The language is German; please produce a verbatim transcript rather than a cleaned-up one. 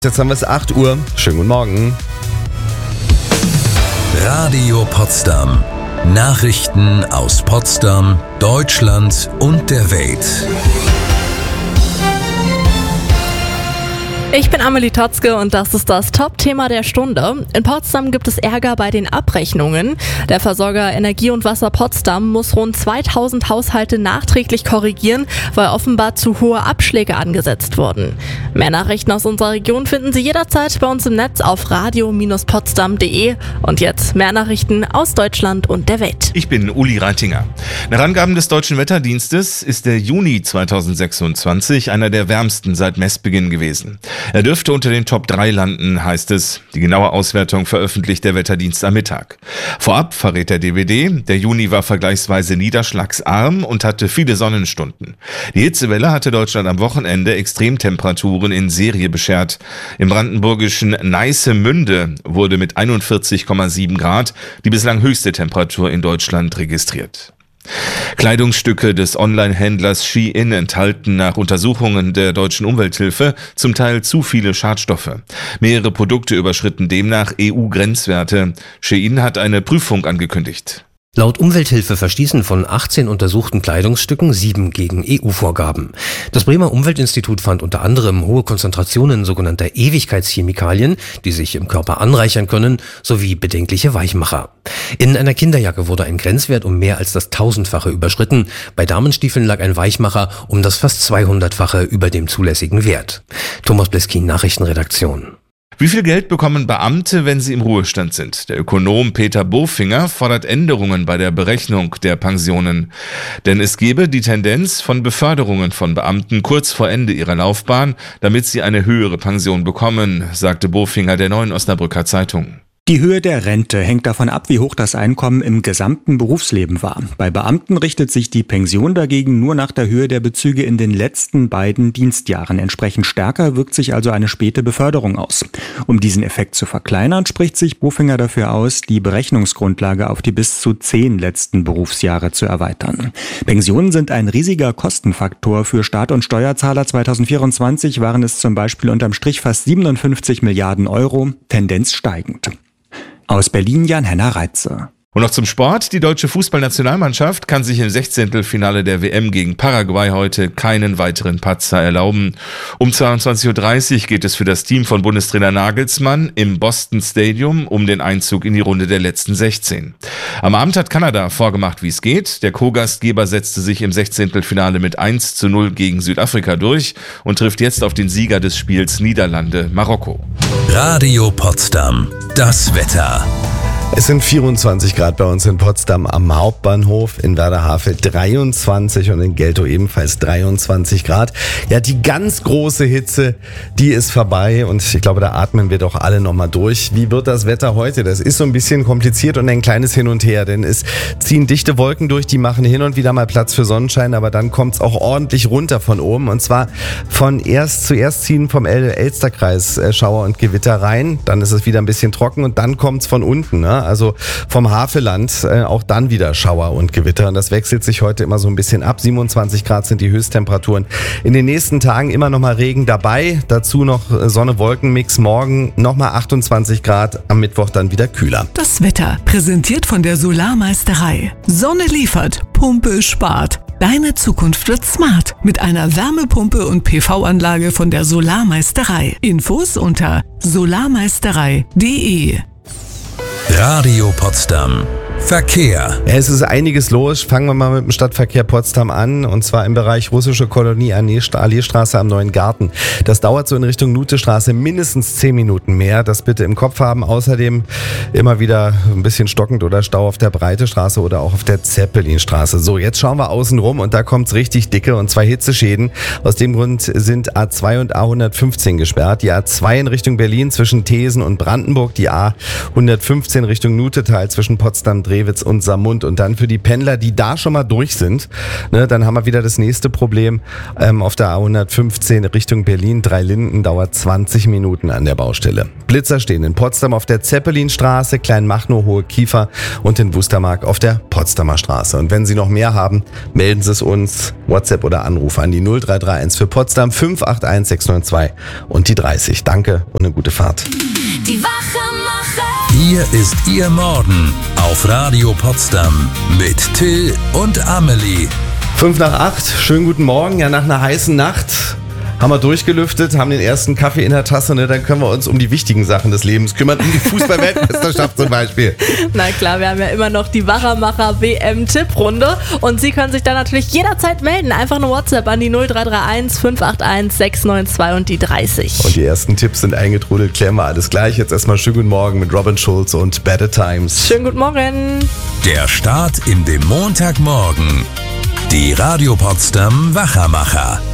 Jetzt haben wir es acht Uhr. Schönen guten Morgen. Radio Potsdam. Nachrichten aus Potsdam, Deutschland und der Welt. Ich bin Amelie Totzke und das ist das Top-Thema der Stunde. In Potsdam gibt es Ärger bei den Abrechnungen. Der Versorger Energie und Wasser Potsdam muss rund zweitausend Haushalte nachträglich korrigieren, weil offenbar zu hohe Abschläge angesetzt wurden. Mehr Nachrichten aus unserer Region finden Sie jederzeit bei uns im Netz auf radio Bindestrich potsdam punkt de. Und jetzt mehr Nachrichten aus Deutschland und der Welt. Ich bin Uli Reitinger. Nach Angaben des Deutschen Wetterdienstes ist der Juni zweitausendsechsundzwanzig einer der wärmsten seit Messbeginn gewesen. Er dürfte unter den Top drei landen, heißt es. Die genaue Auswertung veröffentlicht der Wetterdienst am Mittag. Vorab verrät der D W D, der Juni war vergleichsweise niederschlagsarm und hatte viele Sonnenstunden. Die Hitzewelle hatte Deutschland am Wochenende Extremtemperaturen in Serie beschert. Im brandenburgischen Neissemünde wurde mit einundvierzig Komma sieben Grad die bislang höchste Temperatur in Deutschland registriert. Kleidungsstücke des Online-Händlers Shein enthalten nach Untersuchungen der deutschen Umwelthilfe zum Teil zu viele Schadstoffe. Mehrere Produkte überschritten demnach E U-Grenzwerte. Shein hat eine Prüfung angekündigt. Laut Umwelthilfe verstießen von achtzehn untersuchten Kleidungsstücken sieben gegen E U-Vorgaben. Das Bremer Umweltinstitut fand unter anderem hohe Konzentrationen sogenannter Ewigkeitschemikalien, die sich im Körper anreichern können, sowie bedenkliche Weichmacher. In einer Kinderjacke wurde ein Grenzwert um mehr als das tausendfache überschritten. Bei Damenstiefeln lag ein Weichmacher um das fast zweihundertfache über dem zulässigen Wert. Thomas Bleskin, Nachrichtenredaktion. Wie viel Geld bekommen Beamte, wenn sie im Ruhestand sind? Der Ökonom Peter Bofinger fordert Änderungen bei der Berechnung der Pensionen. Denn es gebe die Tendenz von Beförderungen von Beamten kurz vor Ende ihrer Laufbahn, damit sie eine höhere Pension bekommen, sagte Bofinger der Neuen Osnabrücker Zeitung. Die Höhe der Rente hängt davon ab, wie hoch das Einkommen im gesamten Berufsleben war. Bei Beamten richtet sich die Pension dagegen nur nach der Höhe der Bezüge in den letzten beiden Dienstjahren. Entsprechend stärker wirkt sich also eine späte Beförderung aus. Um diesen Effekt zu verkleinern, spricht sich Bofinger dafür aus, die Berechnungsgrundlage auf die bis zu zehn letzten Berufsjahre zu erweitern. Pensionen sind ein riesiger Kostenfaktor für Staat und Steuerzahler. zweitausendvierundzwanzig waren es zum Beispiel unterm Strich fast siebenundfünfzig Milliarden Euro, Tendenz steigend. Aus Berlin Jan-Henner Reitze. Und noch zum Sport. Die deutsche Fußballnationalmannschaft kann sich im Sechzehntelfinale der W M gegen Paraguay heute keinen weiteren Patzer erlauben. Um zweiundzwanzig Uhr dreißig geht es für das Team von Bundestrainer Nagelsmann im Boston Stadium um den Einzug in die Runde der letzten sechzehn. Am Abend hat Kanada vorgemacht, wie es geht. Der Co-Gastgeber setzte sich im Sechzehntelfinale mit eins zu null gegen Südafrika durch und trifft jetzt auf den Sieger des Spiels Niederlande-Marokko. Radio Potsdam. Das Wetter. Es sind vierundzwanzig Grad bei uns in Potsdam am Hauptbahnhof, in Werderhavel dreiundzwanzig und in Geltow ebenfalls dreiundzwanzig Grad. Ja, die ganz große Hitze, die ist vorbei und ich glaube, da atmen wir doch alle nochmal durch. Wie wird das Wetter heute? Das ist so ein bisschen kompliziert und ein kleines Hin und Her, denn es ziehen dichte Wolken durch, die machen hin und wieder mal Platz für Sonnenschein, aber dann kommt es auch ordentlich runter von oben und zwar von erst zuerst ziehen vom El- Elsterkreis äh, Schauer und Gewitter rein, dann ist es wieder ein bisschen trocken und dann kommt es von unten, ne? Also vom Havelland äh, auch dann wieder Schauer und Gewitter. Und das wechselt sich heute immer so ein bisschen ab. siebenundzwanzig Grad sind die Höchsttemperaturen. In den nächsten Tagen immer noch mal Regen dabei. Dazu noch Sonne-Wolken-Mix. Morgen nochmal achtundzwanzig Grad. Am Mittwoch dann wieder kühler. Das Wetter präsentiert von der Solarmeisterei. Sonne liefert, Pumpe spart. Deine Zukunft wird smart mit einer Wärmepumpe und P V-Anlage von der Solarmeisterei. Infos unter solarmeisterei punkt de. Radio Potsdam. Verkehr. Ja, es ist einiges los. Fangen wir mal mit dem Stadtverkehr Potsdam an. Und zwar im Bereich Russische Kolonie Alleestraße am Neuen Garten. Das dauert so in Richtung Nutestraße mindestens zehn Minuten mehr. Das bitte im Kopf haben. Außerdem immer wieder ein bisschen stockend oder Stau auf der Breite Straße oder auch auf der Zeppelinstraße. So, jetzt schauen wir außen rum und da kommt's richtig dicke und zwei Hitzeschäden. Aus dem Grund sind A zwei und A hundertfünfzehn gesperrt. Die A zwei in Richtung Berlin zwischen Thesen und Brandenburg. Die A hundertfünfzehn Richtung Nutetal zwischen Potsdam, Drewitz und Saarmund. Und dann für die Pendler, die da schon mal durch sind, ne, dann haben wir wieder das nächste Problem. Ähm, auf der A hundertfünfzehn Richtung Berlin, Dreilinden, dauert zwanzig Minuten an der Baustelle. Blitzer stehen in Potsdam auf der Zeppelinstraße, Kleinmachnow, Hohe Kiefer und in Wustermark auf der Potsdamer Straße. Und wenn Sie noch mehr haben, melden Sie es uns, WhatsApp oder Anruf an die null drei drei eins für Potsdam fünf acht eins sechs neun zwei und die dreißig. Danke und eine gute Fahrt. Die Wachmacher. Hier ist Ihr Morgen auf Radio Potsdam mit Till und Amelie. Fünf nach acht, schönen guten Morgen. Ja, nach einer heißen Nacht haben wir durchgelüftet, haben den ersten Kaffee in der Tasse, ne? Dann können wir uns um die wichtigen Sachen des Lebens kümmern, um die Fußball-Weltmeisterschaft zum Beispiel. Na klar, wir haben ja immer noch die Wachmacher-W M-Tipprunde und Sie können sich da natürlich jederzeit melden. Einfach eine WhatsApp an die null drei drei eins fünf acht eins sechs neun zwei und die dreißig. Und die ersten Tipps sind eingetrudelt, klären wir alles gleich. Jetzt erstmal schönen guten Morgen mit Robin Schulz und Better Times. Schönen guten Morgen. Der Start in den Montagmorgen. Die Radio Potsdam Wachmacher.